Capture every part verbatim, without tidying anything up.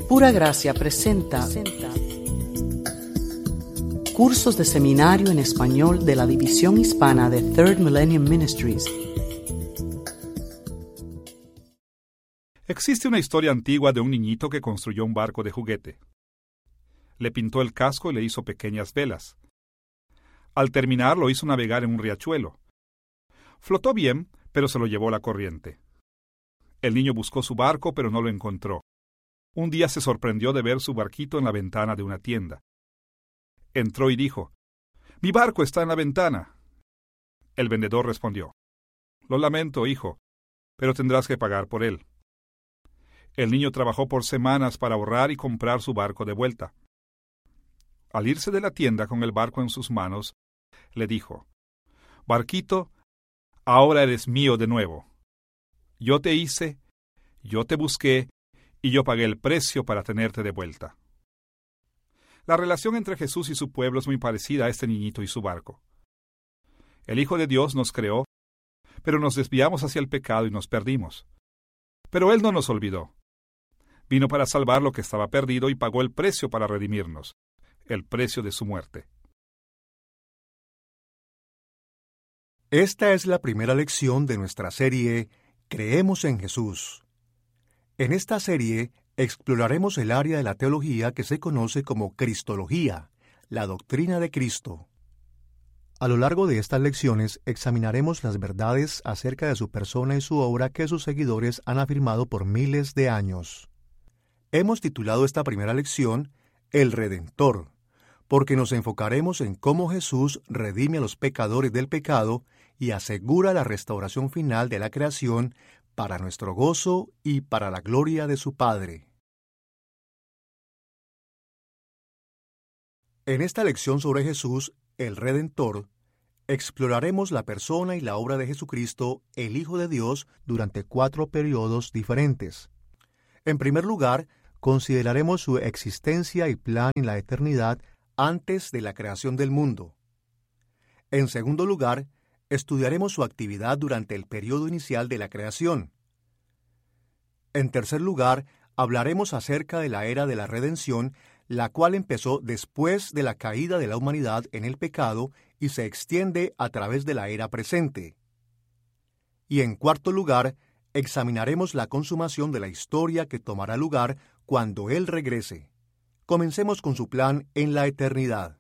Pura Gracia presenta cursos de seminario en español de la División Hispana de Third Millennium Ministries. Existe una historia antigua de un niñito que construyó un barco de juguete. Le pintó el casco y le hizo pequeñas velas. Al terminar lo hizo navegar en un riachuelo. Flotó bien, pero se lo llevó la corriente. El niño buscó su barco, pero no lo encontró. Un día se sorprendió de ver su barquito en la ventana de una tienda. Entró y dijo: «Mi barco está en la ventana». El vendedor respondió: «Lo lamento, hijo, pero tendrás que pagar por él». El niño trabajó por semanas para ahorrar y comprar su barco de vuelta. Al irse de la tienda con el barco en sus manos, le dijo: «Barquito, ahora eres mío de nuevo. Yo te hice, yo te busqué, y yo pagué el precio para tenerte de vuelta». La relación entre Jesús y su pueblo es muy parecida a este niñito y su barco. El Hijo de Dios nos creó, pero nos desviamos hacia el pecado y nos perdimos. Pero Él no nos olvidó. Vino para salvar lo que estaba perdido y pagó el precio para redimirnos, el precio de su muerte. Esta es la primera lección de nuestra serie Creemos en Jesús. En esta serie exploraremos el área de la teología que se conoce como Cristología, la doctrina de Cristo. A lo largo de estas lecciones examinaremos las verdades acerca de su persona y su obra que sus seguidores han afirmado por miles de años. Hemos titulado esta primera lección El Redentor, porque nos enfocaremos en cómo Jesús redime a los pecadores del pecado y asegura la restauración final de la creación para nuestro gozo y para la gloria de su Padre. En esta lección sobre Jesús, el Redentor, exploraremos la persona y la obra de Jesucristo, el Hijo de Dios, durante cuatro periodos diferentes. En primer lugar, consideraremos su existencia y plan en la eternidad antes de la creación del mundo. En segundo lugar, estudiaremos su actividad durante el periodo inicial de la creación. En tercer lugar, hablaremos acerca de la era de la redención, la cual empezó después de la caída de la humanidad en el pecado y se extiende a través de la era presente. Y en cuarto lugar, examinaremos la consumación de la historia que tomará lugar cuando Él regrese. Comencemos con su plan en la eternidad.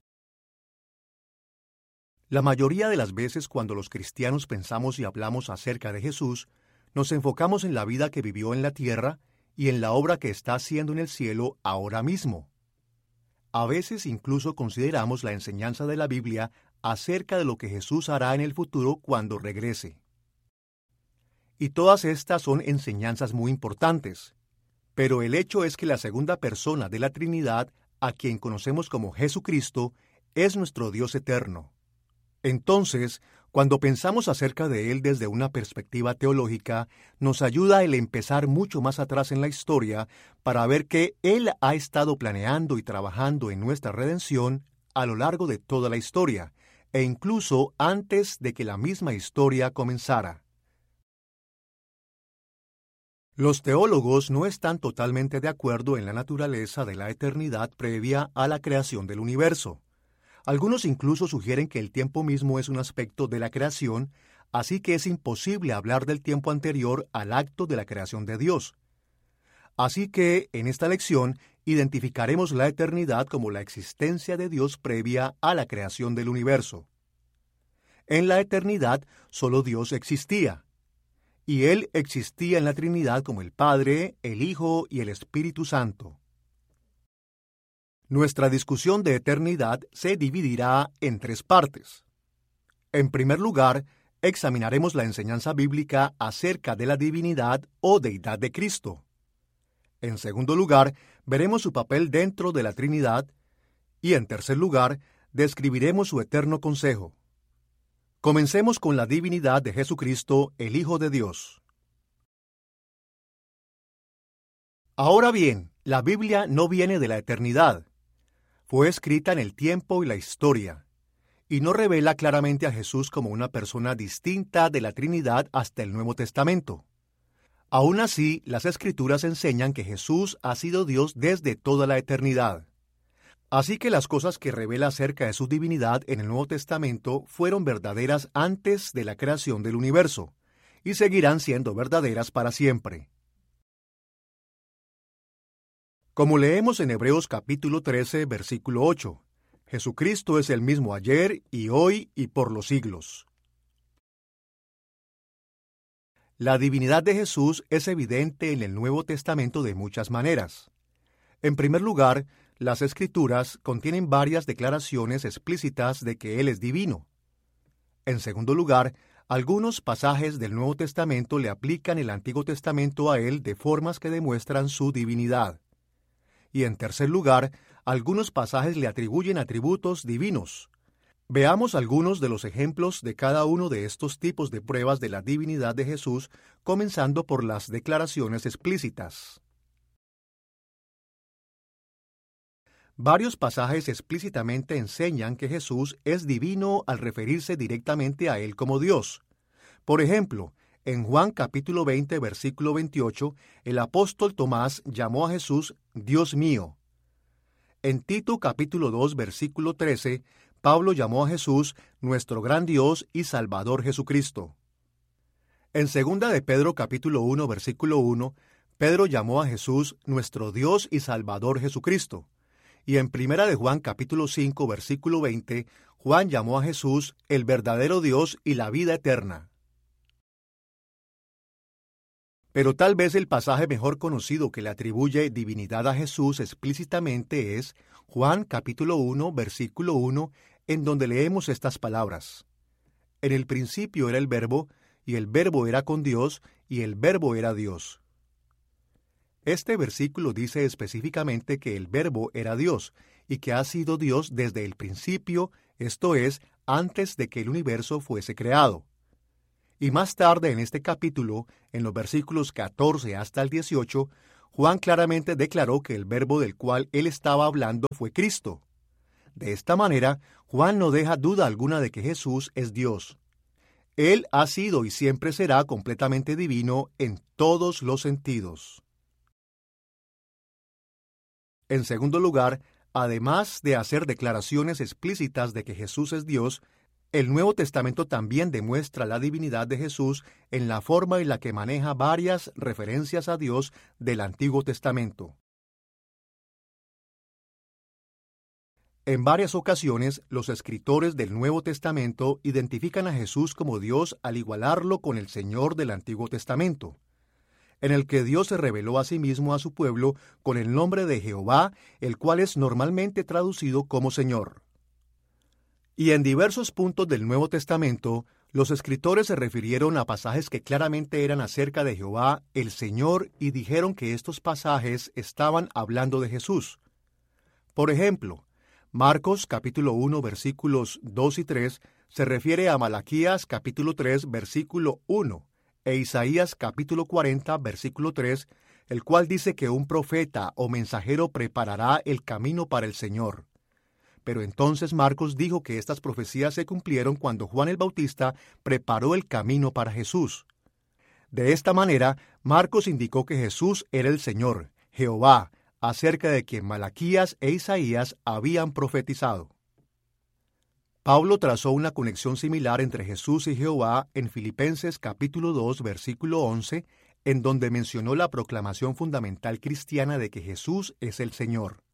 La mayoría de las veces cuando los cristianos pensamos y hablamos acerca de Jesús, nos enfocamos en la vida que vivió en la tierra y en la obra que está haciendo en el cielo ahora mismo. A veces incluso consideramos la enseñanza de la Biblia acerca de lo que Jesús hará en el futuro cuando regrese. Y todas estas son enseñanzas muy importantes. Pero el hecho es que la segunda persona de la Trinidad, a quien conocemos como Jesucristo, es nuestro Dios eterno. Entonces, cuando pensamos acerca de Él desde una perspectiva teológica, nos ayuda el empezar mucho más atrás en la historia para ver que Él ha estado planeando y trabajando en nuestra redención a lo largo de toda la historia, e incluso antes de que la misma historia comenzara. Los teólogos no están totalmente de acuerdo en la naturaleza de la eternidad previa a la creación del universo. Algunos incluso sugieren que el tiempo mismo es un aspecto de la creación, así que es imposible hablar del tiempo anterior al acto de la creación de Dios. Así que, en esta lección, identificaremos la eternidad como la existencia de Dios previa a la creación del universo. En la eternidad, solo Dios existía. Y Él existía en la Trinidad como el Padre, el Hijo y el Espíritu Santo. Nuestra discusión de eternidad se dividirá en tres partes. En primer lugar, examinaremos la enseñanza bíblica acerca de la divinidad o deidad de Cristo. En segundo lugar, veremos su papel dentro de la Trinidad. Y en tercer lugar, describiremos su eterno consejo. Comencemos con la divinidad de Jesucristo, el Hijo de Dios. Ahora bien, la Biblia no viene de la eternidad. Fue escrita en el tiempo y la historia, y no revela claramente a Jesús como una persona distinta de la Trinidad hasta el Nuevo Testamento. Aún así, las Escrituras enseñan que Jesús ha sido Dios desde toda la eternidad. Así que las cosas que revela acerca de su divinidad en el Nuevo Testamento fueron verdaderas antes de la creación del universo, y seguirán siendo verdaderas para siempre. Como leemos en Hebreos capítulo trece, versículo ocho, Jesucristo es el mismo ayer y hoy y por los siglos. La divinidad de Jesús es evidente en el Nuevo Testamento de muchas maneras. En primer lugar, las Escrituras contienen varias declaraciones explícitas de que Él es divino. En segundo lugar, algunos pasajes del Nuevo Testamento le aplican el Antiguo Testamento a Él de formas que demuestran su divinidad. Y en tercer lugar, algunos pasajes le atribuyen atributos divinos. Veamos algunos de los ejemplos de cada uno de estos tipos de pruebas de la divinidad de Jesús, comenzando por las declaraciones explícitas. Varios pasajes explícitamente enseñan que Jesús es divino al referirse directamente a Él como Dios. Por ejemplo, en Juan capítulo veinte, versículo veintiocho, el apóstol Tomás llamó a Jesús Dios mío. En Tito capítulo dos, versículo trece, Pablo llamó a Jesús nuestro gran Dios y Salvador Jesucristo. En segunda de Pedro capítulo uno, versículo uno, Pedro llamó a Jesús nuestro Dios y Salvador Jesucristo. Y en primera de Juan capítulo cinco, versículo veinte, Juan llamó a Jesús el verdadero Dios y la vida eterna. Pero tal vez el pasaje mejor conocido que le atribuye divinidad a Jesús explícitamente es Juan capítulo uno, versículo uno, en donde leemos estas palabras. En el principio era el Verbo, y el Verbo era con Dios, y el Verbo era Dios. Este versículo dice específicamente que el Verbo era Dios, y que ha sido Dios desde el principio, esto es, antes de que el universo fuese creado. Y más tarde en este capítulo, en los versículos catorce hasta el dieciocho, Juan claramente declaró que el Verbo del cual él estaba hablando fue Cristo. De esta manera, Juan no deja duda alguna de que Jesús es Dios. Él ha sido y siempre será completamente divino en todos los sentidos. En segundo lugar, además de hacer declaraciones explícitas de que Jesús es Dios, el Nuevo Testamento también demuestra la divinidad de Jesús en la forma en la que maneja varias referencias a Dios del Antiguo Testamento. En varias ocasiones, los escritores del Nuevo Testamento identifican a Jesús como Dios al igualarlo con el Señor del Antiguo Testamento, en el que Dios se reveló a sí mismo a su pueblo con el nombre de Jehová, el cual es normalmente traducido como Señor. Y en diversos puntos del Nuevo Testamento, los escritores se refirieron a pasajes que claramente eran acerca de Jehová, el Señor, y dijeron que estos pasajes estaban hablando de Jesús. Por ejemplo, Marcos capítulo uno, versículos dos y tres, se refiere a Malaquías capítulo tres, versículo uno, e Isaías capítulo cuarenta, versículo tres, el cual dice que un profeta o mensajero preparará el camino para el Señor. Pero entonces Marcos dijo que estas profecías se cumplieron cuando Juan el Bautista preparó el camino para Jesús. De esta manera, Marcos indicó que Jesús era el Señor, Jehová, acerca de quien Malaquías e Isaías habían profetizado. Pablo trazó una conexión similar entre Jesús y Jehová en Filipenses capítulo dos, versículo once, en donde mencionó la proclamación fundamental cristiana de que Jesús es el Señor.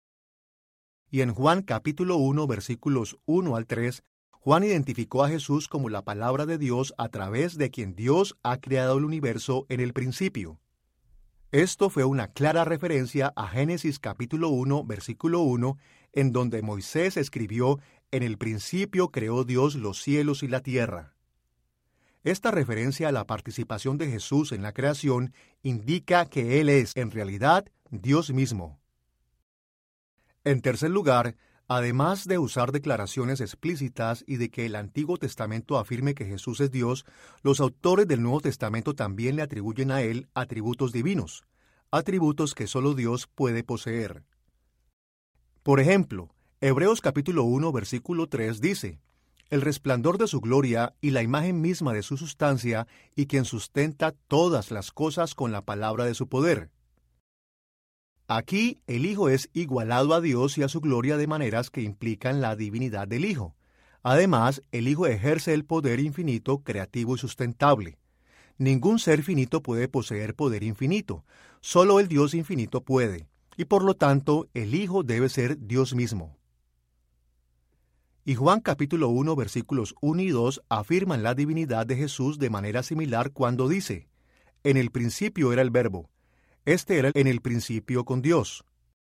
Y en Juan capítulo uno, versículos uno al tres, Juan identificó a Jesús como la palabra de Dios a través de quien Dios ha creado el universo en el principio. Esto fue una clara referencia a Génesis capítulo uno, versículo uno, en donde Moisés escribió: «En el principio creó Dios los cielos y la tierra». Esta referencia a la participación de Jesús en la creación indica que Él es, en realidad, Dios mismo. En tercer lugar, además de usar declaraciones explícitas y de que el Antiguo Testamento afirme que Jesús es Dios, los autores del Nuevo Testamento también le atribuyen a Él atributos divinos, atributos que solo Dios puede poseer. Por ejemplo, Hebreos capítulo uno, versículo tres dice: el resplandor de su gloria y la imagen misma de su sustancia, y quien sustenta todas las cosas con la palabra de su poder. Aquí el Hijo es igualado a Dios y a su gloria de maneras que implican la divinidad del Hijo. Además, el Hijo ejerce el poder infinito, creativo y sustentable. Ningún ser finito puede poseer poder infinito, solo el Dios infinito puede, y por lo tanto el Hijo debe ser Dios mismo. Y Juan capítulo uno versículos uno y dos afirman la divinidad de Jesús de manera similar cuando dice: En el principio era el Verbo. Este era en el principio con Dios.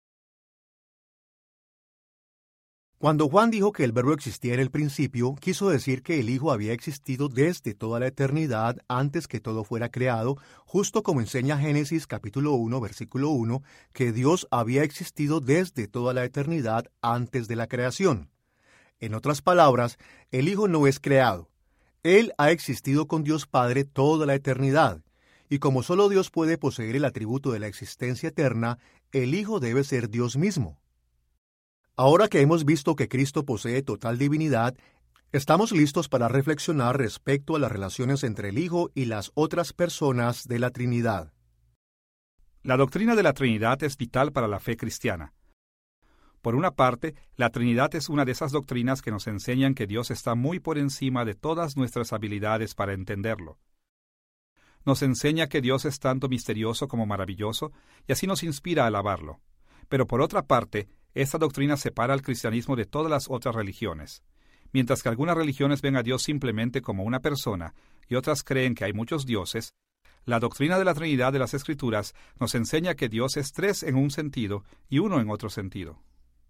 Cuando Juan dijo que el Verbo existía en el principio, quiso decir que el Hijo había existido desde toda la eternidad antes que todo fuera creado, justo como enseña Génesis capítulo uno versículo uno, que Dios había existido desde toda la eternidad antes de la creación. En otras palabras, el Hijo no es creado. Él ha existido con Dios Padre toda la eternidad, y como solo Dios puede poseer el atributo de la existencia eterna, el Hijo debe ser Dios mismo. Ahora que hemos visto que Cristo posee total divinidad, estamos listos para reflexionar respecto a las relaciones entre el Hijo y las otras personas de la Trinidad. La doctrina de la Trinidad es vital para la fe cristiana. Por una parte, la Trinidad es una de esas doctrinas que nos enseñan que Dios está muy por encima de todas nuestras habilidades para entenderlo. Nos enseña que Dios es tanto misterioso como maravilloso, y así nos inspira a alabarlo. Pero por otra parte, esta doctrina separa al cristianismo de todas las otras religiones. Mientras que algunas religiones ven a Dios simplemente como una persona, y otras creen que hay muchos dioses, la doctrina de la Trinidad de las Escrituras nos enseña que Dios es tres en un sentido y uno en otro sentido.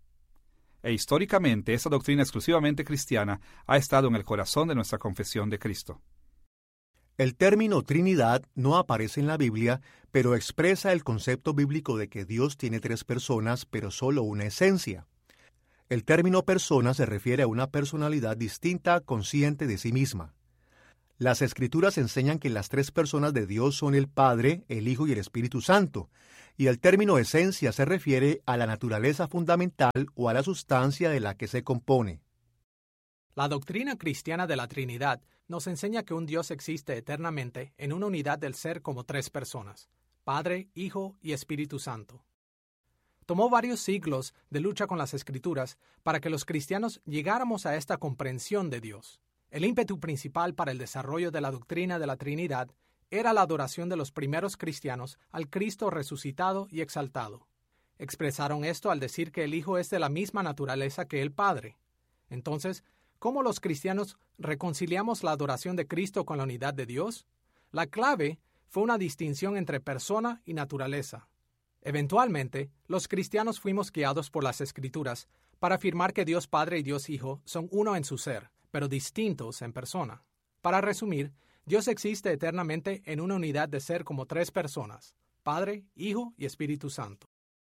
E históricamente, esta doctrina exclusivamente cristiana ha estado en el corazón de nuestra confesión de Cristo. El término Trinidad no aparece en la Biblia, pero expresa el concepto bíblico de que Dios tiene tres personas, pero solo una esencia. El término persona se refiere a una personalidad distinta, consciente de sí misma. Las Escrituras enseñan que las tres personas de Dios son el Padre, el Hijo y el Espíritu Santo, y el término esencia se refiere a la naturaleza fundamental o a la sustancia de la que se compone. La doctrina cristiana de la Trinidad nos enseña que un Dios existe eternamente en una unidad del ser como tres personas: Padre, Hijo y Espíritu Santo. Tomó varios siglos de lucha con las Escrituras para que los cristianos llegáramos a esta comprensión de Dios. El ímpetu principal para el desarrollo de la doctrina de la Trinidad era la adoración de los primeros cristianos al Cristo resucitado y exaltado. Expresaron esto al decir que el Hijo es de la misma naturaleza que el Padre. Entonces, ¿cómo los cristianos reconciliamos la adoración de Cristo con la unidad de Dios? La clave fue una distinción entre persona y naturaleza. Eventualmente, los cristianos fuimos guiados por las Escrituras para afirmar que Dios Padre y Dios Hijo son uno en su ser, pero distintos en persona. Para resumir, Dios existe eternamente en una unidad de ser como tres personas: Padre, Hijo y Espíritu Santo.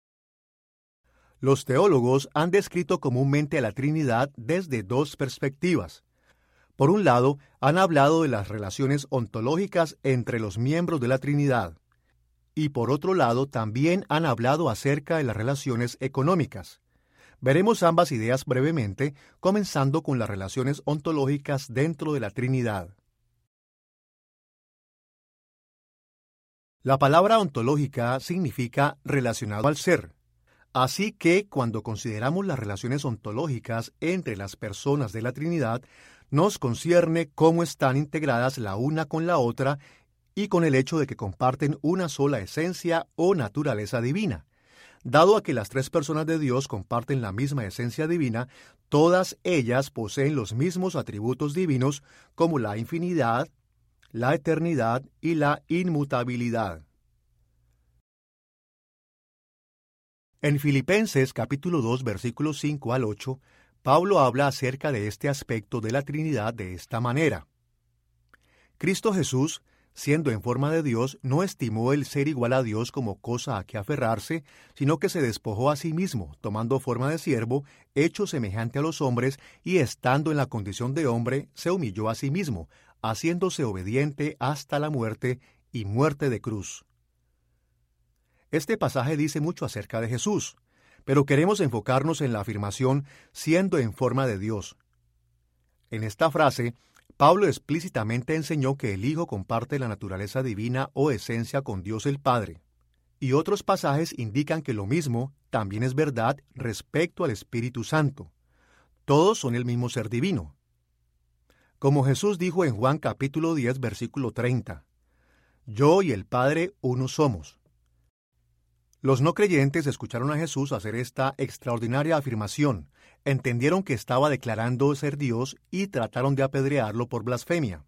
Los teólogos han descrito comúnmente a la Trinidad desde dos perspectivas. Por un lado, han hablado de las relaciones ontológicas entre los miembros de la Trinidad, y por otro lado también han hablado acerca de las relaciones económicas. Veremos ambas ideas brevemente, comenzando con las relaciones ontológicas dentro de la Trinidad. La palabra ontológica significa relacionado al ser. Así que, cuando consideramos las relaciones ontológicas entre las personas de la Trinidad, nos concierne cómo están integradas la una con la otra y con el hecho de que comparten una sola esencia o naturaleza divina. Dado a que las tres personas de Dios comparten la misma esencia divina, todas ellas poseen los mismos atributos divinos como la infinidad, la eternidad y la inmutabilidad. En Filipenses capítulo dos versículos cinco al ocho, Pablo habla acerca de este aspecto de la Trinidad de esta manera. Cristo Jesús, siendo en forma de Dios, no estimó el ser igual a Dios como cosa a que aferrarse, sino que se despojó a sí mismo, tomando forma de siervo, hecho semejante a los hombres, y estando en la condición de hombre, se humilló a sí mismo, haciéndose obediente hasta la muerte y muerte de cruz. Este pasaje dice mucho acerca de Jesús, pero queremos enfocarnos en la afirmación siendo en forma de Dios. En esta frase, Pablo explícitamente enseñó que el Hijo comparte la naturaleza divina o esencia con Dios el Padre. Y otros pasajes indican que lo mismo también es verdad respecto al Espíritu Santo. Todos son el mismo ser divino. Como Jesús dijo en Juan capítulo diez, versículo treinta, «Yo y el Padre uno somos». Los no creyentes escucharon a Jesús hacer esta extraordinaria afirmación, entendieron que estaba declarando ser Dios y trataron de apedrearlo por blasfemia.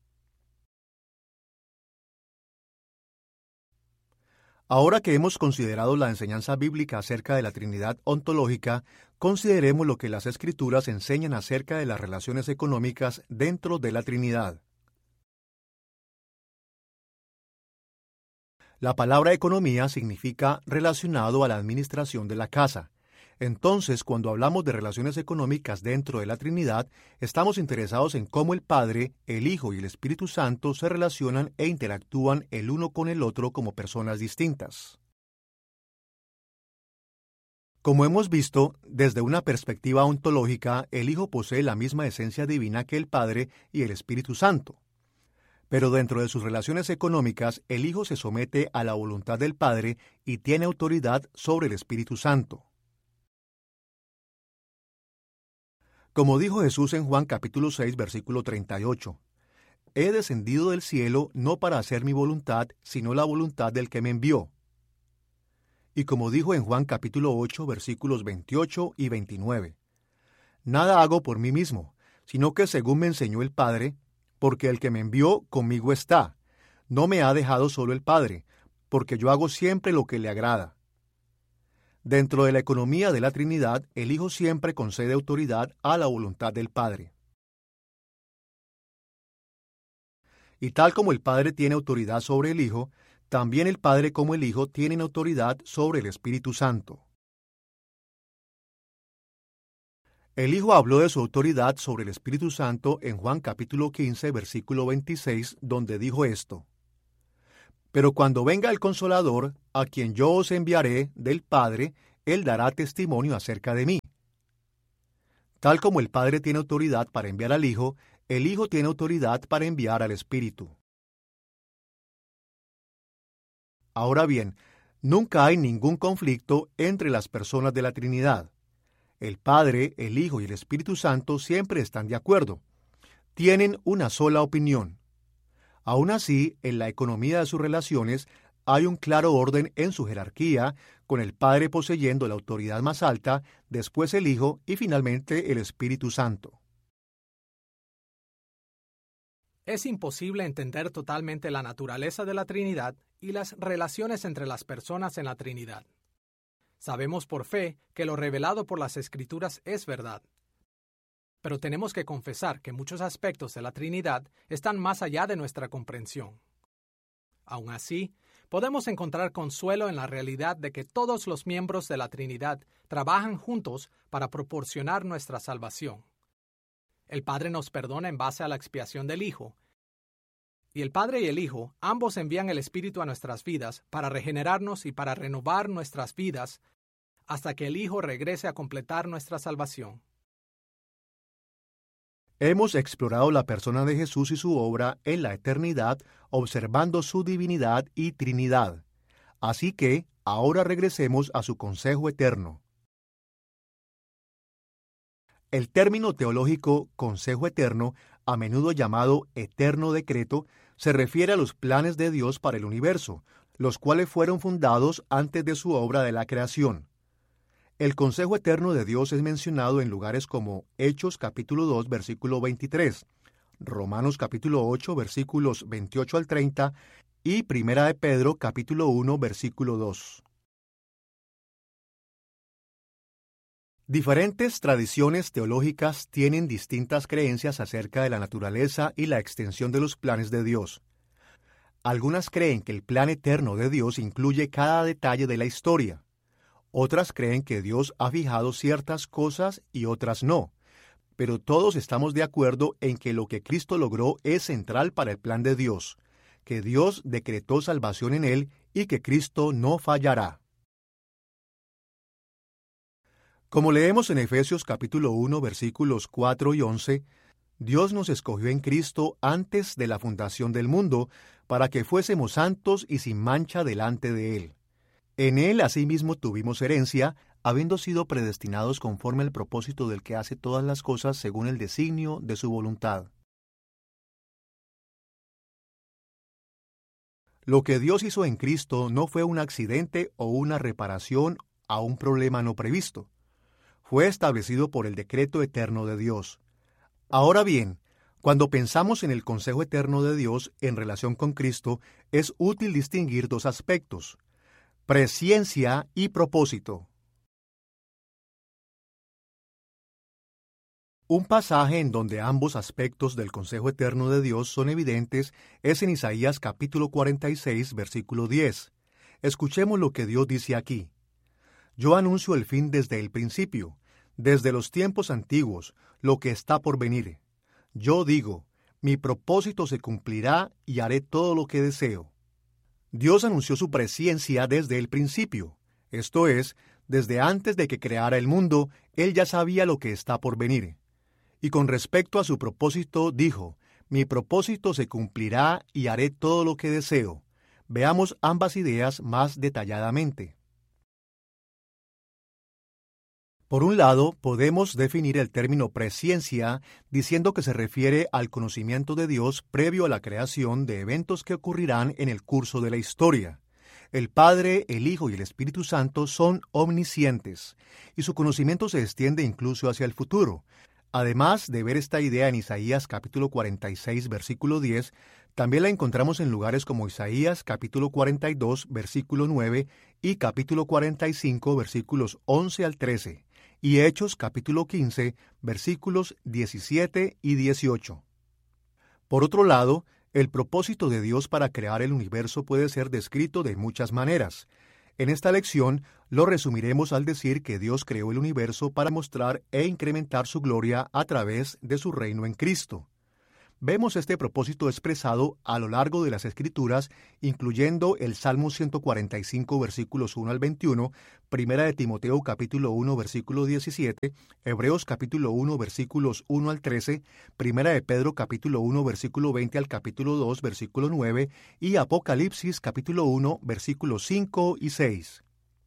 Ahora que hemos considerado la enseñanza bíblica acerca de la Trinidad ontológica, consideremos lo que las Escrituras enseñan acerca de las relaciones económicas dentro de la Trinidad. La palabra economía significa relacionado a la administración de la casa. Entonces, cuando hablamos de relaciones económicas dentro de la Trinidad, estamos interesados en cómo el Padre, el Hijo y el Espíritu Santo se relacionan e interactúan el uno con el otro como personas distintas. Como hemos visto, desde una perspectiva ontológica, el Hijo posee la misma esencia divina que el Padre y el Espíritu Santo. Pero dentro de sus relaciones económicas, el Hijo se somete a la voluntad del Padre y tiene autoridad sobre el Espíritu Santo. Como dijo Jesús en Juan capítulo seis, versículo treinta y ocho, «He descendido del cielo no para hacer mi voluntad, sino la voluntad del que me envió». Y como dijo en Juan capítulo ocho, versículos veintiocho y veintinueve, «Nada hago por mí mismo, sino que según me enseñó el Padre, porque el que me envió conmigo está. No me ha dejado solo el Padre, porque yo hago siempre lo que le agrada». Dentro de la economía de la Trinidad, el Hijo siempre concede autoridad a la voluntad del Padre. Y tal como el Padre tiene autoridad sobre el Hijo, también el Padre como el Hijo tienen autoridad sobre el Espíritu Santo. El Hijo habló de su autoridad sobre el Espíritu Santo en Juan capítulo quince, versículo veintiséis, donde dijo esto: «Pero cuando venga el Consolador, a quien yo os enviaré del Padre, Él dará testimonio acerca de mí». Tal como el Padre tiene autoridad para enviar al Hijo, el Hijo tiene autoridad para enviar al Espíritu. Ahora bien, nunca hay ningún conflicto entre las personas de la Trinidad. El Padre, el Hijo y el Espíritu Santo siempre están de acuerdo. Tienen una sola opinión. Aún así, en la economía de sus relaciones hay un claro orden en su jerarquía, con el Padre poseyendo la autoridad más alta, después el Hijo y finalmente el Espíritu Santo. Es imposible entender totalmente la naturaleza de la Trinidad y las relaciones entre las personas en la Trinidad. Sabemos por fe que lo revelado por las Escrituras es verdad. Pero tenemos que confesar que muchos aspectos de la Trinidad están más allá de nuestra comprensión. Aún así, podemos encontrar consuelo en la realidad de que todos los miembros de la Trinidad trabajan juntos para proporcionar nuestra salvación. El Padre nos perdona en base a la expiación del Hijo, y el Padre y el Hijo ambos envían el Espíritu a nuestras vidas para regenerarnos y para renovar nuestras vidas hasta que el Hijo regrese a completar nuestra salvación. Hemos explorado la persona de Jesús y su obra en la eternidad, observando su divinidad y Trinidad. Así que, ahora regresemos a su consejo eterno. El término teológico consejo eterno, a menudo llamado eterno decreto, se refiere a los planes de Dios para el universo, los cuales fueron fundados antes de su obra de la creación. El consejo eterno de Dios es mencionado en lugares como Hechos capítulo dos, versículo veintitrés, Romanos capítulo ocho, versículos veintiocho al treinta y Primera de Pedro capítulo uno, versículo dos. Diferentes tradiciones teológicas tienen distintas creencias acerca de la naturaleza y la extensión de los planes de Dios. Algunas creen que el plan eterno de Dios incluye cada detalle de la historia. Otras creen que Dios ha fijado ciertas cosas y otras no. Pero todos estamos de acuerdo en que lo que Cristo logró es central para el plan de Dios, que Dios decretó salvación en él y que Cristo no fallará. Como leemos en Efesios capítulo uno, versículos cuatro y once, Dios nos escogió en Cristo antes de la fundación del mundo, para que fuésemos santos y sin mancha delante de Él. En Él asimismo tuvimos herencia, habiendo sido predestinados conforme al propósito del que hace todas las cosas según el designio de su voluntad. Lo que Dios hizo en Cristo no fue un accidente o una reparación a un problema no previsto. Fue establecido por el decreto eterno de Dios. Ahora bien, cuando pensamos en el consejo eterno de Dios en relación con Cristo, es útil distinguir dos aspectos: presciencia y propósito. Un pasaje en donde ambos aspectos del consejo eterno de Dios son evidentes es en Isaías capítulo cuarenta y seis, versículo diez. Escuchemos lo que Dios dice aquí. Yo anuncio el fin desde el principio, desde los tiempos antiguos, lo que está por venir. Yo digo, mi propósito se cumplirá y haré todo lo que deseo. Dios anunció su presciencia desde el principio, esto es, desde antes de que creara el mundo, Él ya sabía lo que está por venir. Y con respecto a su propósito, dijo, mi propósito se cumplirá y haré todo lo que deseo. Veamos ambas ideas más detalladamente. Por un lado, podemos definir el término presciencia diciendo que se refiere al conocimiento de Dios previo a la creación de eventos que ocurrirán en el curso de la historia. El Padre, el Hijo y el Espíritu Santo son omniscientes, y su conocimiento se extiende incluso hacia el futuro. Además de ver esta idea en Isaías capítulo cuarenta y seis, versículo diez, también la encontramos en lugares como Isaías capítulo cuarenta y dos, versículo nueve y capítulo cuarenta y cinco, versículos once al trece, y Hechos capítulo quince, versículos diecisiete y dieciocho. Por otro lado, el propósito de Dios para crear el universo puede ser descrito de muchas maneras. En esta lección lo resumiremos al decir que Dios creó el universo para mostrar e incrementar su gloria a través de su reino en Cristo. Vemos este propósito expresado a lo largo de las Escrituras, incluyendo el Salmo ciento cuarenta y cinco, versículos uno al veintiuno, Primera de Timoteo capítulo uno, versículo diecisiete, Hebreos capítulo uno, versículos uno al trece, Primera de Pedro capítulo uno, versículo veinte al capítulo dos, versículo nueve, y Apocalipsis capítulo uno, versículos cinco y seis.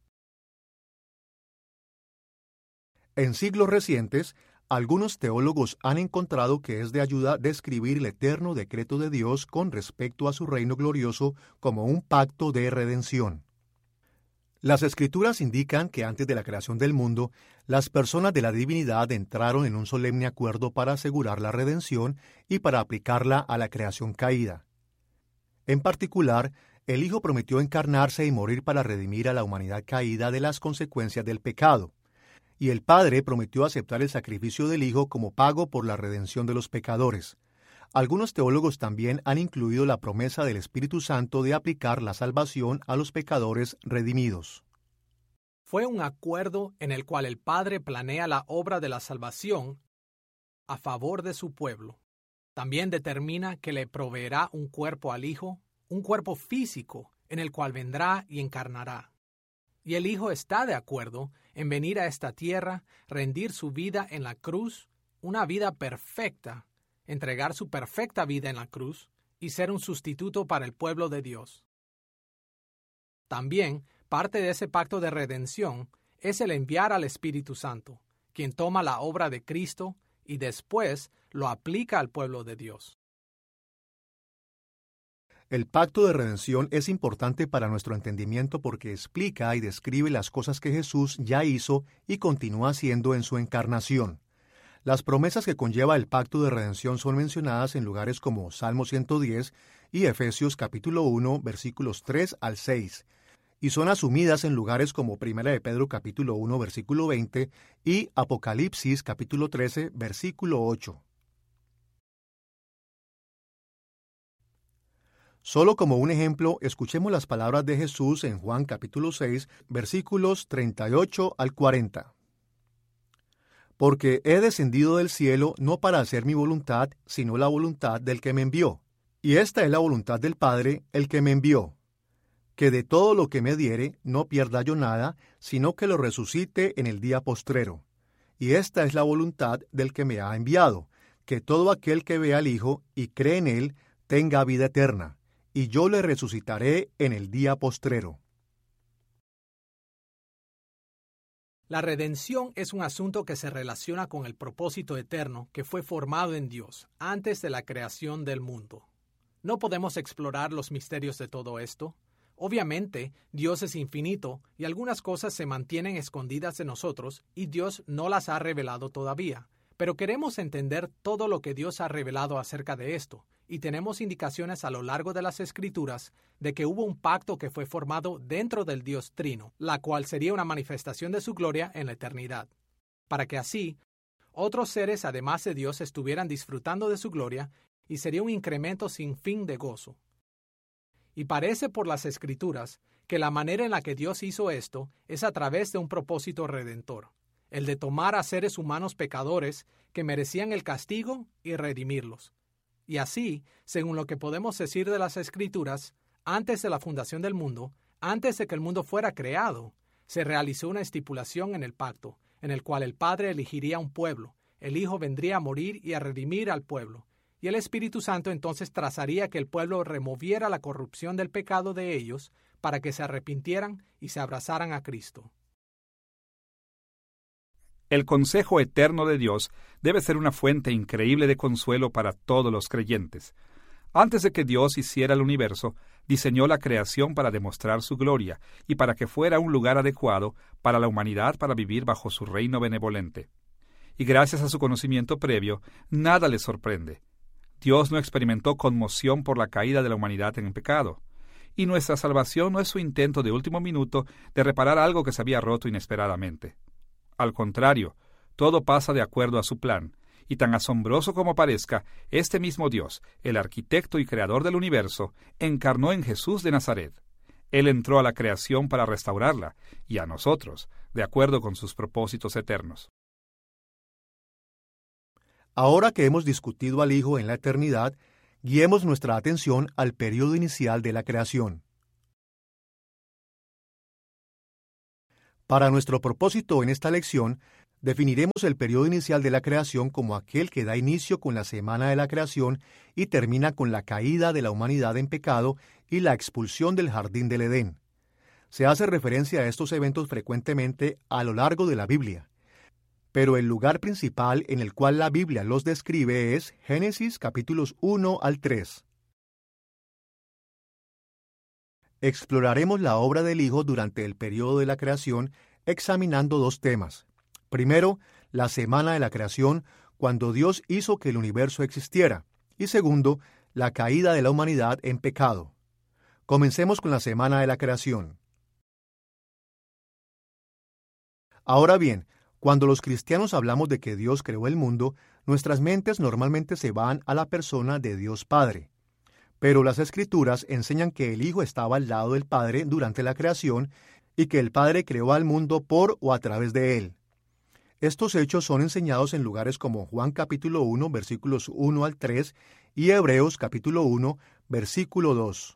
En siglos recientes, algunos teólogos han encontrado que es de ayuda describir el eterno decreto de Dios con respecto a su reino glorioso como un pacto de redención. Las Escrituras indican que antes de la creación del mundo, las personas de la divinidad entraron en un solemne acuerdo para asegurar la redención y para aplicarla a la creación caída. En particular, el Hijo prometió encarnarse y morir para redimir a la humanidad caída de las consecuencias del pecado. Y el Padre prometió aceptar el sacrificio del Hijo como pago por la redención de los pecadores. Algunos teólogos también han incluido la promesa del Espíritu Santo de aplicar la salvación a los pecadores redimidos. Fue un acuerdo en el cual el Padre planea la obra de la salvación a favor de su pueblo. También determina que le proveerá un cuerpo al Hijo, un cuerpo físico en el cual vendrá y encarnará. Y el Hijo está de acuerdo en venir a esta tierra, rendir su vida en la cruz, una vida perfecta, entregar su perfecta vida en la cruz y ser un sustituto para el pueblo de Dios. También, parte de ese pacto de redención es el enviar al Espíritu Santo, quien toma la obra de Cristo y después lo aplica al pueblo de Dios. El pacto de redención es importante para nuestro entendimiento porque explica y describe las cosas que Jesús ya hizo y continúa haciendo en su encarnación. Las promesas que conlleva el pacto de redención son mencionadas en lugares como Salmo ciento diez y Efesios capítulo uno, versículos tres al seis, y son asumidas en lugares como Primera de Pedro capítulo uno, versículo veinte y Apocalipsis capítulo trece, versículo ocho. Solo como un ejemplo, escuchemos las palabras de Jesús en Juan capítulo seis, versículos treinta y ocho al cuarenta. Porque he descendido del cielo no para hacer mi voluntad, sino la voluntad del que me envió. Y esta es la voluntad del Padre, el que me envió, que de todo lo que me diere no pierda yo nada, sino que lo resucite en el día postrero. Y esta es la voluntad del que me ha enviado, que todo aquel que ve al Hijo y cree en Él tenga vida eterna, y yo le resucitaré en el día postrero. La redención es un asunto que se relaciona con el propósito eterno que fue formado en Dios antes de la creación del mundo. No podemos explorar los misterios de todo esto. Obviamente, Dios es infinito y algunas cosas se mantienen escondidas de nosotros y Dios no las ha revelado todavía. Pero queremos entender todo lo que Dios ha revelado acerca de esto, y tenemos indicaciones a lo largo de las Escrituras de que hubo un pacto que fue formado dentro del Dios Trino, la cual sería una manifestación de su gloria en la eternidad, para que así otros seres además de Dios estuvieran disfrutando de su gloria y sería un incremento sin fin de gozo. Y parece por las Escrituras que la manera en la que Dios hizo esto es a través de un propósito redentor, el de tomar a seres humanos pecadores que merecían el castigo y redimirlos. Y así, según lo que podemos decir de las Escrituras, antes de la fundación del mundo, antes de que el mundo fuera creado, se realizó una estipulación en el pacto, en el cual el Padre elegiría un pueblo, el Hijo vendría a morir y a redimir al pueblo, y el Espíritu Santo entonces trazaría que el pueblo removiera la corrupción del pecado de ellos para que se arrepintieran y se abrazaran a Cristo. El consejo eterno de Dios debe ser una fuente increíble de consuelo para todos los creyentes. Antes de que Dios hiciera el universo, diseñó la creación para demostrar su gloria y para que fuera un lugar adecuado para la humanidad para vivir bajo su reino benevolente. Y gracias a su conocimiento previo, nada le sorprende. Dios no experimentó conmoción por la caída de la humanidad en el pecado. Y nuestra salvación no es su intento de último minuto de reparar algo que se había roto inesperadamente. Al contrario, todo pasa de acuerdo a su plan, y tan asombroso como parezca, este mismo Dios, el arquitecto y creador del universo, encarnó en Jesús de Nazaret. Él entró a la creación para restaurarla, y a nosotros, de acuerdo con sus propósitos eternos. Ahora que hemos discutido al Hijo en la eternidad, guiemos nuestra atención al período inicial de la creación. Para nuestro propósito en esta lección, definiremos el periodo inicial de la creación como aquel que da inicio con la semana de la creación y termina con la caída de la humanidad en pecado y la expulsión del jardín del Edén. Se hace referencia a estos eventos frecuentemente a lo largo de la Biblia, pero el lugar principal en el cual la Biblia los describe es Génesis capítulos uno al tres. Exploraremos la obra del Hijo durante el periodo de la creación examinando dos temas. Primero, la semana de la creación, cuando Dios hizo que el universo existiera. Y segundo, la caída de la humanidad en pecado. Comencemos con la semana de la creación. Ahora bien, cuando los cristianos hablamos de que Dios creó el mundo, nuestras mentes normalmente se van a la persona de Dios Padre. Pero las Escrituras enseñan que el Hijo estaba al lado del Padre durante la creación y que el Padre creó al mundo por o a través de él. Estos hechos son enseñados en lugares como Juan capítulo uno, versículos uno al tres y Hebreos capítulo uno, versículo dos.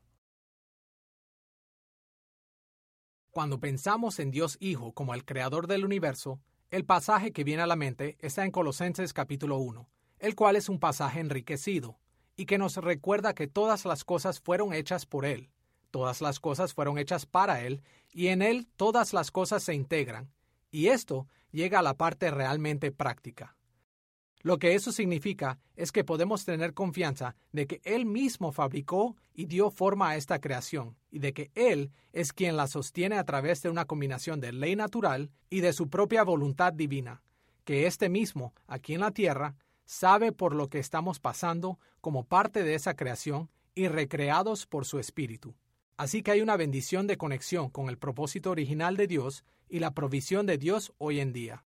Cuando pensamos en Dios Hijo como el creador del universo, el pasaje que viene a la mente está en Colosenses capítulo uno, el cual es un pasaje enriquecido, y que nos recuerda que todas las cosas fueron hechas por Él, todas las cosas fueron hechas para Él, y en Él todas las cosas se integran, y esto llega a la parte realmente práctica. Lo que eso significa es que podemos tener confianza de que Él mismo fabricó y dio forma a esta creación, y de que Él es quien la sostiene a través de una combinación de ley natural y de su propia voluntad divina, que éste mismo, aquí en la tierra, sabe por lo que estamos pasando como parte de esa creación y recreados por su Espíritu. Así que hay una bendición de conexión con el propósito original de Dios y la provisión de Dios hoy en día.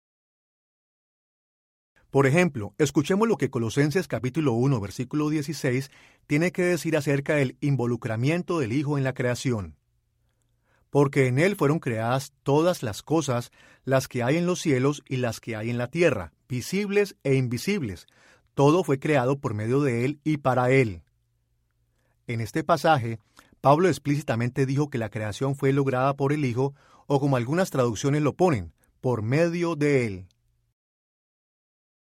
Por ejemplo, escuchemos lo que Colosenses capítulo uno, versículo dieciséis tiene que decir acerca del involucramiento del Hijo en la creación. Porque en Él fueron creadas todas las cosas, las que hay en los cielos y las que hay en la tierra, visibles e invisibles. Todo fue creado por medio de Él y para Él. En este pasaje, Pablo explícitamente dijo que la creación fue lograda por el Hijo, o como algunas traducciones lo ponen, por medio de Él.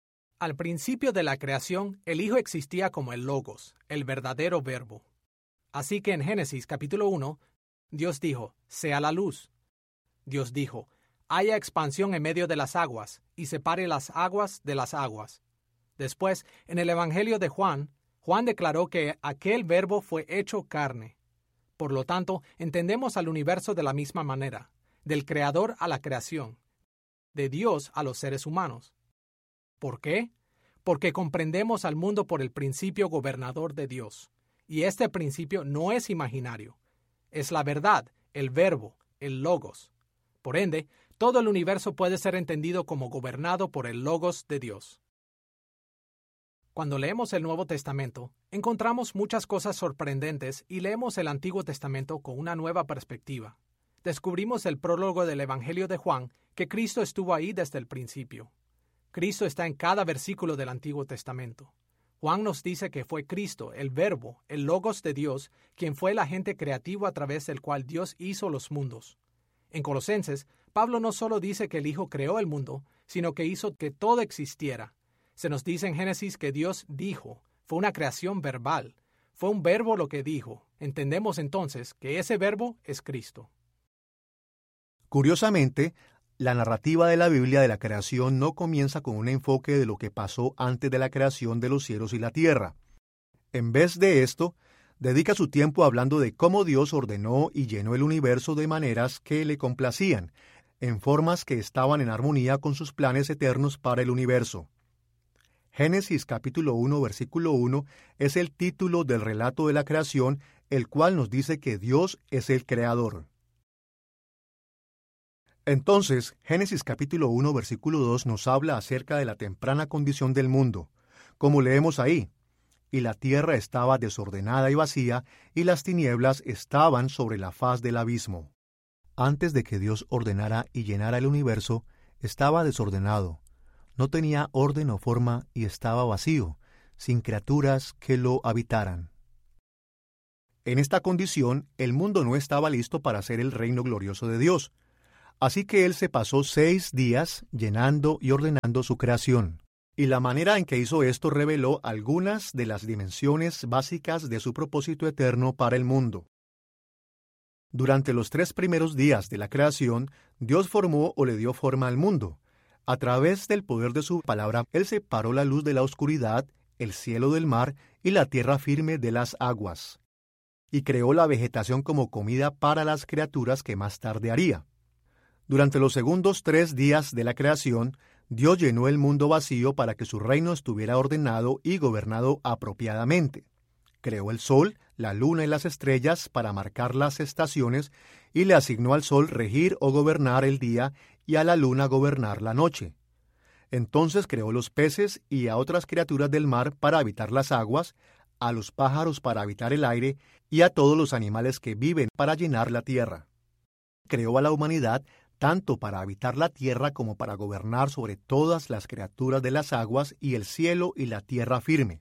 Al principio de la creación, el Hijo existía como el Logos, el verdadero verbo. Así que en Génesis capítulo uno, Dios dijo, sea la luz. Dios dijo, haya expansión en medio de las aguas, y separe las aguas de las aguas. Después, en el Evangelio de Juan, Juan declaró que aquel verbo fue hecho carne. Por lo tanto, entendemos al universo de la misma manera, del Creador a la creación, de Dios a los seres humanos. ¿Por qué? Porque comprendemos al mundo por el principio gobernador de Dios. Y este principio no es imaginario. Es la verdad, el verbo, el logos. Por ende, todo el universo puede ser entendido como gobernado por el logos de Dios. Cuando leemos el Nuevo Testamento, encontramos muchas cosas sorprendentes y leemos el Antiguo Testamento con una nueva perspectiva. Descubrimos el prólogo del Evangelio de Juan, que Cristo estuvo ahí desde el principio. Cristo está en cada versículo del Antiguo Testamento. Juan nos dice que fue Cristo, el Verbo, el Logos de Dios, quien fue el agente creativo a través del cual Dios hizo los mundos. En Colosenses, Pablo no solo dice que el Hijo creó el mundo, sino que hizo que todo existiera. Se nos dice en Génesis que Dios dijo, fue una creación verbal, fue un verbo lo que dijo. Entendemos entonces que ese verbo es Cristo. Curiosamente, la narrativa de la Biblia de la creación no comienza con un enfoque de lo que pasó antes de la creación de los cielos y la tierra. En vez de esto, dedica su tiempo hablando de cómo Dios ordenó y llenó el universo de maneras que le complacían, en formas que estaban en armonía con sus planes eternos para el universo. Génesis capítulo uno, versículo uno es el título del relato de la creación, el cual nos dice que Dios es el creador. Entonces, Génesis capítulo uno, versículo dos nos habla acerca de la temprana condición del mundo, como leemos ahí. Y la tierra estaba desordenada y vacía, y las tinieblas estaban sobre la faz del abismo. Antes de que Dios ordenara y llenara el universo, estaba desordenado. No tenía orden o forma y estaba vacío, sin criaturas que lo habitaran. En esta condición, el mundo no estaba listo para ser el reino glorioso de Dios. Así que Él se pasó seis días llenando y ordenando su creación. Y la manera en que hizo esto reveló algunas de las dimensiones básicas de su propósito eterno para el mundo. Durante los tres primeros días de la creación, Dios formó o le dio forma al mundo. A través del poder de su palabra, Él separó la luz de la oscuridad, el cielo del mar y la tierra firme de las aguas. Y creó la vegetación como comida para las criaturas que más tarde haría. Durante los segundos tres días de la creación, Dios llenó el mundo vacío para que su reino estuviera ordenado y gobernado apropiadamente. Creó el sol, la luna y las estrellas para marcar las estaciones y le asignó al sol regir o gobernar el día y a la luna gobernar la noche. Entonces creó los peces y a otras criaturas del mar para habitar las aguas, a los pájaros para habitar el aire y a todos los animales que viven para llenar la tierra. Creó a la humanidad tanto para habitar la tierra como para gobernar sobre todas las criaturas de las aguas y el cielo y la tierra firme.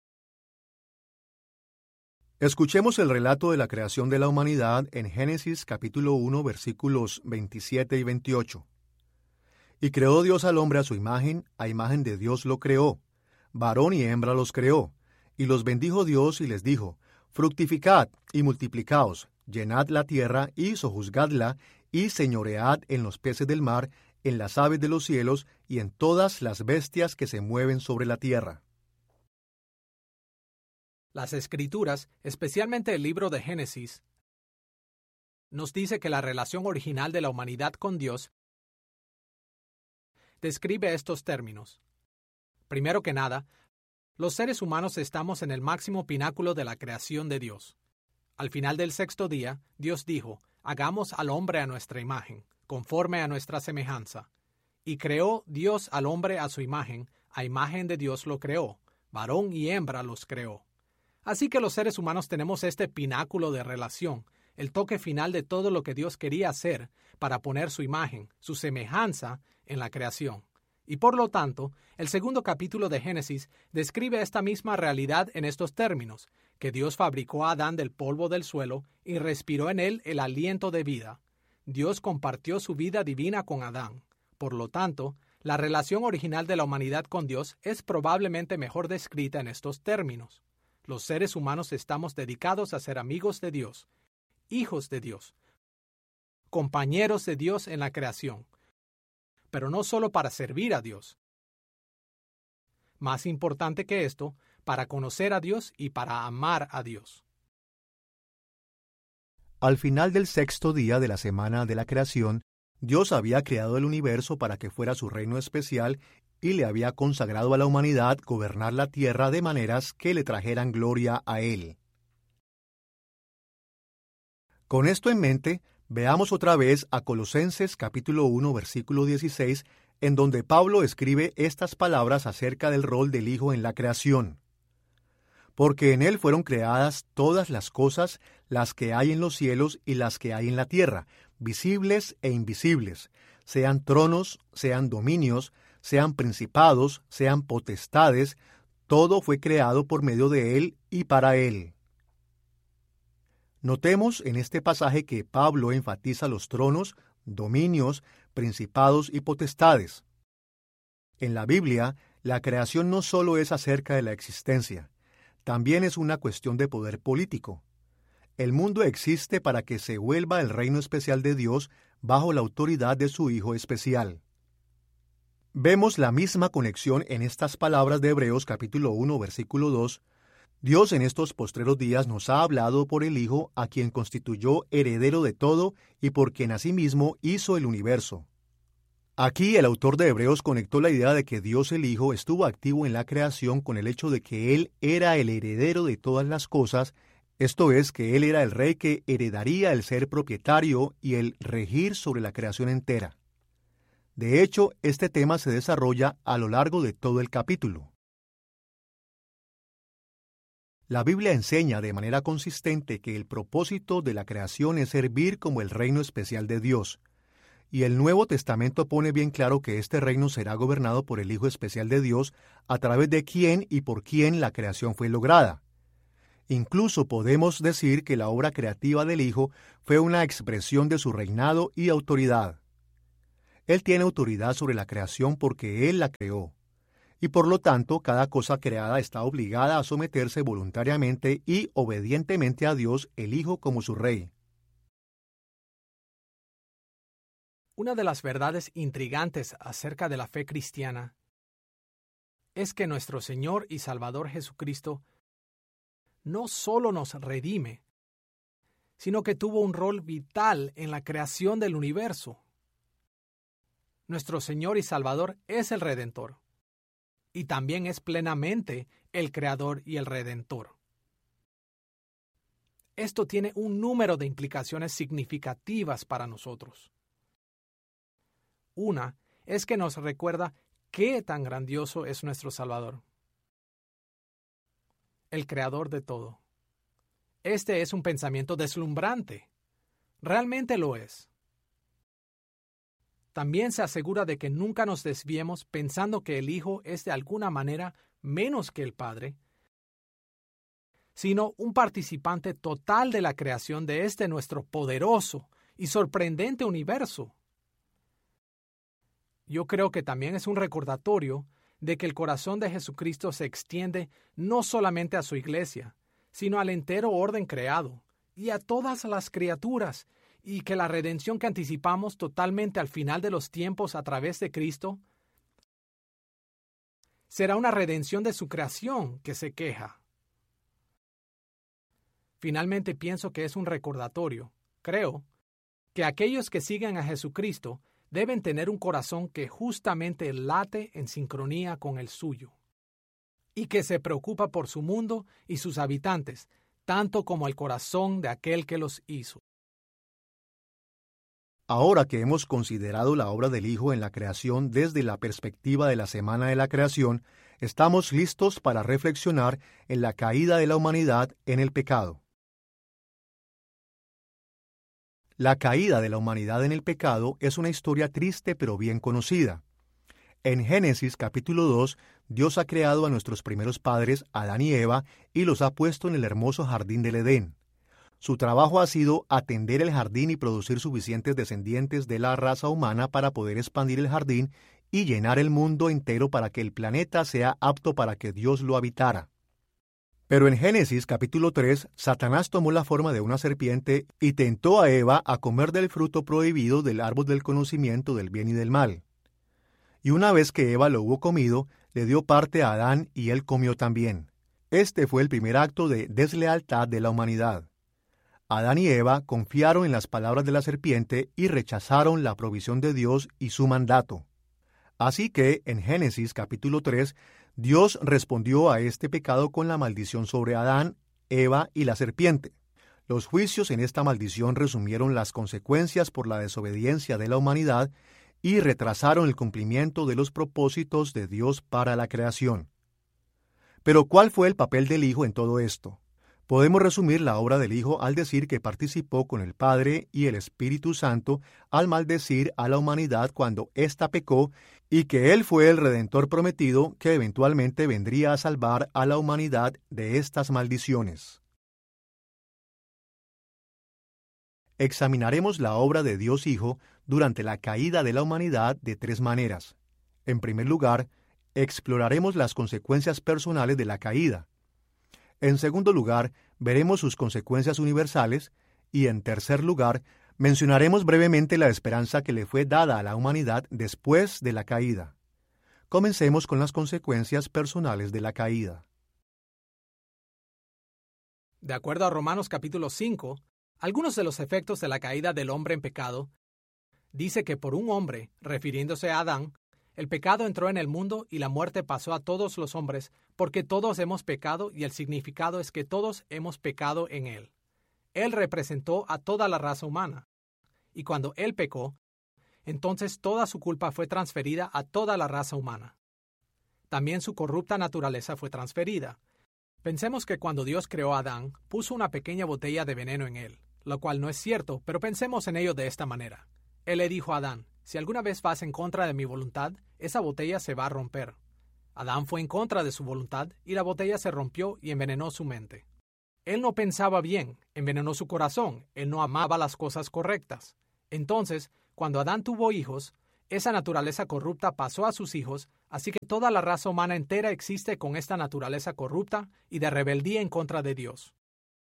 Escuchemos el relato de la creación de la humanidad en Génesis capítulo uno, versículos veintisiete y veintiocho. Y creó Dios al hombre a su imagen, a imagen de Dios lo creó, varón y hembra los creó, y los bendijo Dios y les dijo, fructificad y multiplicaos, llenad la tierra y sojuzgadla, y señoread en los peces del mar, en las aves de los cielos, y en todas las bestias que se mueven sobre la tierra. Las Escrituras, especialmente el libro de Génesis, nos dice que la relación original de la humanidad con Dios describe estos términos. Primero que nada, los seres humanos estamos en el máximo pináculo de la creación de Dios. Al final del sexto día, Dios dijo, hagamos al hombre a nuestra imagen, conforme a nuestra semejanza. Y creó Dios al hombre a su imagen, a imagen de Dios lo creó, varón y hembra los creó. Así que los seres humanos tenemos este pináculo de relación, el toque final de todo lo que Dios quería hacer para poner su imagen, su semejanza en la creación. Y por lo tanto, el segundo capítulo de Génesis describe esta misma realidad en estos términos, que Dios fabricó a Adán del polvo del suelo y respiró en él el aliento de vida. Dios compartió su vida divina con Adán. Por lo tanto, La relación original de la humanidad con Dios es probablemente mejor descrita en estos términos. Los seres humanos estamos dedicados a ser amigos de Dios, hijos de Dios, compañeros de Dios en la creación, pero no solo para servir a Dios. Más importante que esto, para conocer a Dios y para amar a Dios. Al final del sexto día de la semana de la creación, Dios había creado el universo para que fuera su reino especial y le había consagrado a la humanidad gobernar la tierra de maneras que le trajeran gloria a Él. Con esto en mente, veamos otra vez a Colosenses capítulo uno, versículo dieciséis, en donde Pablo escribe estas palabras acerca del rol del Hijo en la creación. Porque en Él fueron creadas todas las cosas, las que hay en los cielos y las que hay en la tierra, visibles e invisibles, sean tronos, sean dominios, sean principados, sean potestades, todo fue creado por medio de Él y para Él. Notemos en este pasaje que Pablo enfatiza los tronos, dominios, principados y potestades. En la Biblia, la creación no solo es acerca de la existencia, también es una cuestión de poder político. El mundo existe para que se vuelva el reino especial de Dios bajo la autoridad de su Hijo especial. Vemos la misma conexión en estas palabras de Hebreos capítulo uno, versículo dos. Dios en estos postreros días nos ha hablado por el Hijo, a quien constituyó heredero de todo y por quien asimismo hizo el universo. Aquí el autor de Hebreos conectó la idea de que Dios el Hijo estuvo activo en la creación con el hecho de que Él era el heredero de todas las cosas, esto es, que Él era el rey que heredaría el ser propietario y el regir sobre la creación entera. De hecho, este tema se desarrolla a lo largo de todo el capítulo. La Biblia enseña de manera consistente que el propósito de la creación es servir como el reino especial de Dios, y el Nuevo Testamento pone bien claro que este reino será gobernado por el Hijo especial de Dios, a través de quien y por quien la creación fue lograda. Incluso podemos decir que la obra creativa del Hijo fue una expresión de su reinado y autoridad. Él tiene autoridad sobre la creación porque Él la creó, y por lo tanto cada cosa creada está obligada a someterse voluntariamente y obedientemente a Dios, el Hijo, como su Rey. Una de las verdades intrigantes acerca de la fe cristiana es que nuestro Señor y Salvador Jesucristo no solo nos redime, sino que tuvo un rol vital en la creación del universo. Nuestro Señor y Salvador es el Redentor, y también es plenamente el Creador y el Redentor. Esto tiene un número de implicaciones significativas para nosotros. Una es que nos recuerda qué tan grandioso es nuestro Salvador, el Creador de todo. Este es un pensamiento deslumbrante. Realmente lo es. También se asegura de que nunca nos desviemos pensando que el Hijo es de alguna manera menos que el Padre, sino un participante total de la creación de este nuestro poderoso y sorprendente universo. Yo creo que también es un recordatorio de que el corazón de Jesucristo se extiende no solamente a su iglesia, sino al entero orden creado y a todas las criaturas, y que la redención que anticipamos totalmente al final de los tiempos a través de Cristo será una redención de su creación que se queja. Finalmente pienso que es un recordatorio, creo, que aquellos que siguen a Jesucristo deben tener un corazón que justamente late en sincronía con el suyo, y que se preocupa por su mundo y sus habitantes, tanto como el corazón de aquel que los hizo. Ahora que hemos considerado la obra del Hijo en la creación desde la perspectiva de la semana de la creación, estamos listos para reflexionar en la caída de la humanidad en el pecado. La caída de la humanidad en el pecado es una historia triste pero bien conocida. En Génesis capítulo dos, Dios ha creado a nuestros primeros padres, Adán y Eva, y los ha puesto en el hermoso jardín del Edén. Su trabajo ha sido atender el jardín y producir suficientes descendientes de la raza humana para poder expandir el jardín y llenar el mundo entero para que el planeta sea apto para que Dios lo habitara. Pero en Génesis capítulo tres, Satanás tomó la forma de una serpiente y tentó a Eva a comer del fruto prohibido del árbol del conocimiento del bien y del mal. Y una vez que Eva lo hubo comido, le dio parte a Adán y él comió también. Este fue el primer acto de deslealtad de la humanidad. Adán y Eva confiaron en las palabras de la serpiente y rechazaron la provisión de Dios y su mandato. Así que, en Génesis capítulo tres, Dios respondió a este pecado con la maldición sobre Adán, Eva y la serpiente. Los juicios en esta maldición resumieron las consecuencias por la desobediencia de la humanidad y retrasaron el cumplimiento de los propósitos de Dios para la creación. Pero ¿cuál fue el papel del Hijo en todo esto? Podemos resumir la obra del Hijo al decir que participó con el Padre y el Espíritu Santo al maldecir a la humanidad cuando ésta pecó y que Él fue el Redentor prometido que eventualmente vendría a salvar a la humanidad de estas maldiciones. Examinaremos la obra de Dios Hijo durante la caída de la humanidad de tres maneras. En primer lugar, exploraremos las consecuencias personales de la caída. En segundo lugar, veremos sus consecuencias universales y, en tercer lugar, mencionaremos brevemente la esperanza que le fue dada a la humanidad después de la caída. Comencemos con las consecuencias personales de la caída. De acuerdo a Romanos capítulo cinco, algunos de los efectos de la caída del hombre en pecado dice que por un hombre, refiriéndose a Adán, el pecado entró en el mundo y la muerte pasó a todos los hombres, porque todos hemos pecado y el significado es que todos hemos pecado en él. Él representó a toda la raza humana. Y cuando él pecó, entonces toda su culpa fue transferida a toda la raza humana. También su corrupta naturaleza fue transferida. Pensemos que cuando Dios creó a Adán, puso una pequeña botella de veneno en él, lo cual no es cierto, pero pensemos en ello de esta manera. Él le dijo a Adán, si alguna vez vas en contra de mi voluntad, esa botella se va a romper. Adán fue en contra de su voluntad y la botella se rompió y envenenó su mente. Él no pensaba bien, envenenó su corazón, él no amaba las cosas correctas. Entonces, cuando Adán tuvo hijos, esa naturaleza corrupta pasó a sus hijos, así que toda la raza humana entera existe con esta naturaleza corrupta y de rebeldía en contra de Dios.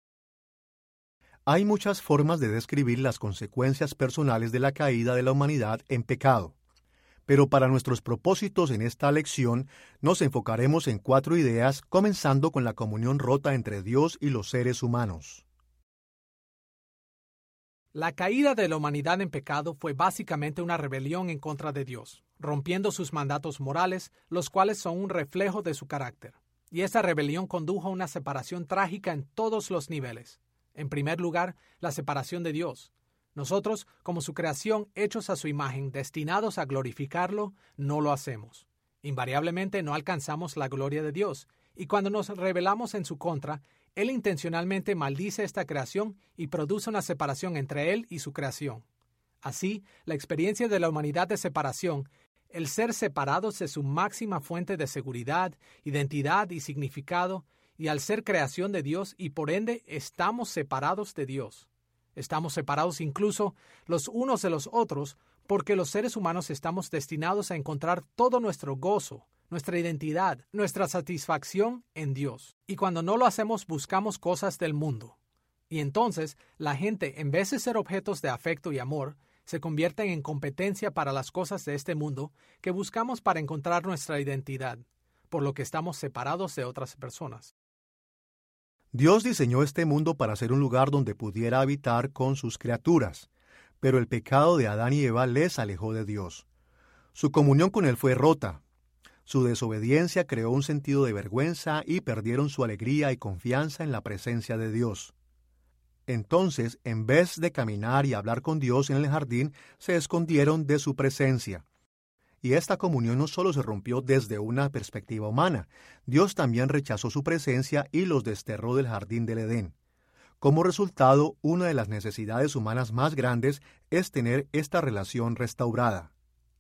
Hay muchas formas de describir las consecuencias personales de la caída de la humanidad en pecado. Pero para nuestros propósitos en esta lección nos enfocaremos en cuatro ideas, comenzando con la comunión rota entre Dios y los seres humanos. La caída de la humanidad en pecado fue básicamente una rebelión en contra de Dios, rompiendo sus mandatos morales, los cuales son un reflejo de su carácter. Y esta rebelión condujo a una separación trágica en todos los niveles. En primer lugar, la separación de Dios. Nosotros, como su creación, hechos a su imagen, destinados a glorificarlo, no lo hacemos. Invariablemente no alcanzamos la gloria de Dios, y cuando nos rebelamos en su contra, Él intencionalmente maldice esta creación y produce una separación entre Él y su creación. Así, la experiencia de la humanidad de separación, el ser separados de su máxima fuente de seguridad, identidad y significado, y al ser creación de Dios y por ende estamos separados de Dios. Estamos separados incluso los unos de los otros porque los seres humanos estamos destinados a encontrar todo nuestro gozo, nuestra identidad, nuestra satisfacción en Dios. Y cuando no lo hacemos buscamos cosas del mundo. Y entonces la gente, en vez de ser objetos de afecto y amor, se convierten en competencia para las cosas de este mundo que buscamos para encontrar nuestra identidad, por lo que estamos separados de otras personas. Dios diseñó este mundo para ser un lugar donde pudiera habitar con sus criaturas, pero el pecado de Adán y Eva les alejó de Dios. Su comunión con Él fue rota. Su desobediencia creó un sentido de vergüenza y perdieron su alegría y confianza en la presencia de Dios. Entonces, en vez de caminar y hablar con Dios en el jardín, se escondieron de su presencia. Y esta comunión no solo se rompió desde una perspectiva humana, Dios también rechazó su presencia y los desterró del jardín del Edén. Como resultado, una de las necesidades humanas más grandes es tener esta relación restaurada.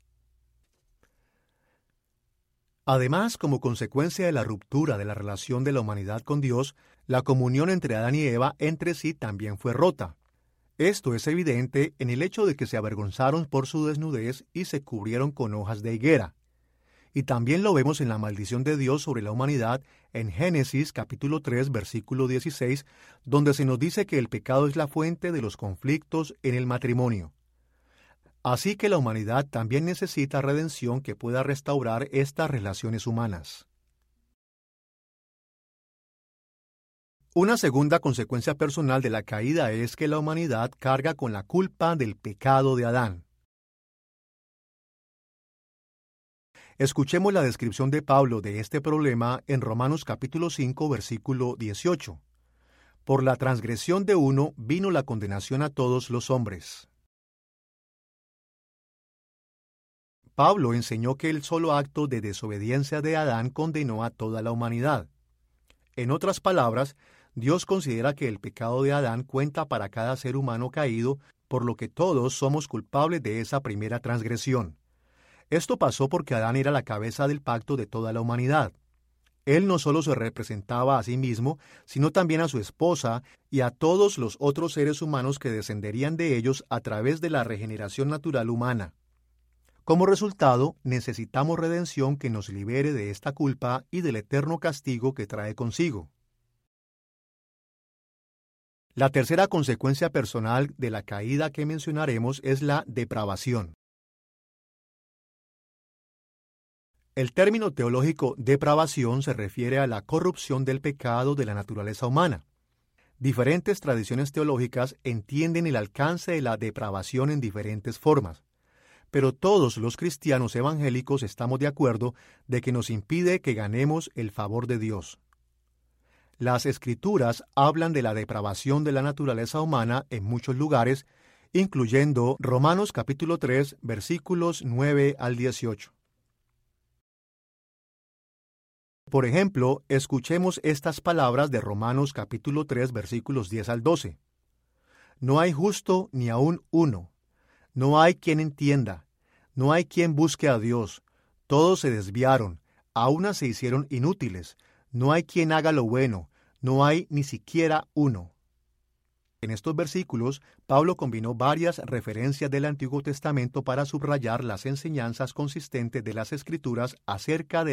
Además, como consecuencia de la ruptura de la relación de la humanidad con Dios, la comunión entre Adán y Eva entre sí también fue rota. Esto es evidente en el hecho de que se avergonzaron por su desnudez y se cubrieron con hojas de higuera. Y también lo vemos en la maldición de Dios sobre la humanidad en Génesis capítulo tres, versículo dieciséis, donde se nos dice que el pecado es la fuente de los conflictos en el matrimonio. Así que la humanidad también necesita redención que pueda restaurar estas relaciones humanas. Una segunda consecuencia personal de la caída es que la humanidad carga con la culpa del pecado de Adán. Escuchemos la descripción de Pablo de este problema en Romanos capítulo cinco, versículo dieciocho. Por la transgresión de uno vino la condenación a todos los hombres. Pablo enseñó que el solo acto de desobediencia de Adán condenó a toda la humanidad. En otras palabras, Dios considera que el pecado de Adán cuenta para cada ser humano caído, por lo que todos somos culpables de esa primera transgresión. Esto pasó porque Adán era la cabeza del pacto de toda la humanidad. Él no solo se representaba a sí mismo, sino también a su esposa y a todos los otros seres humanos que descenderían de ellos a través de la regeneración natural humana. Como resultado, necesitamos redención que nos libere de esta culpa y del eterno castigo que trae consigo. La tercera consecuencia personal de la caída que mencionaremos es la depravación. El término teológico depravación se refiere a la corrupción del pecado de la naturaleza humana. Diferentes tradiciones teológicas entienden el alcance de la depravación en diferentes formas, pero todos los cristianos evangélicos estamos de acuerdo de que nos impide que ganemos el favor de Dios. Las Escrituras hablan de la depravación de la naturaleza humana en muchos lugares, incluyendo Romanos capítulo tres, versículos nueve al dieciocho. Por ejemplo, escuchemos estas palabras de Romanos capítulo tres, versículos diez al doce. No hay justo ni aun uno. No hay quien entienda. No hay quien busque a Dios. Todos se desviaron. A una se hicieron inútiles. No hay quien haga lo bueno. No hay ni siquiera uno. En estos versículos, Pablo combinó varias referencias del Antiguo Testamento para subrayar las enseñanzas consistentes de las Escrituras acerca de